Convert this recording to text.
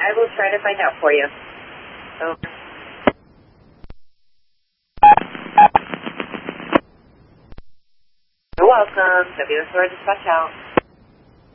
I will try to find out for you. Over. You're welcome. WSOR dispatch out.